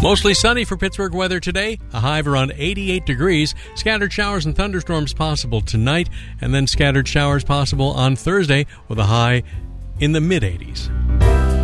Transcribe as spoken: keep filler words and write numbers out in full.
Mostly sunny for Pittsburgh weather today, a high of around eighty-eight degrees. Scattered showers and thunderstorms possible tonight, and then scattered showers possible on Thursday with a high in the mid-eighties.